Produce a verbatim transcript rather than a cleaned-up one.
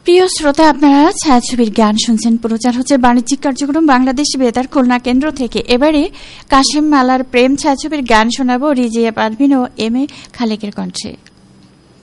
প্রিয় শ্রোতা, আপনারা ছায়াছবির গান শুনছেন। প্রচার হচ্ছে বাণিজ্যিক কার্যক্রম বাংলাদেশ বেতার খুলনা কেন্দ্র থেকে। এবারে কাশেম মালার প্রেম ছায়াছবির গান শোনাবো রিজিয়া পারভিন ও এম এ খালেকের কণ্ঠে।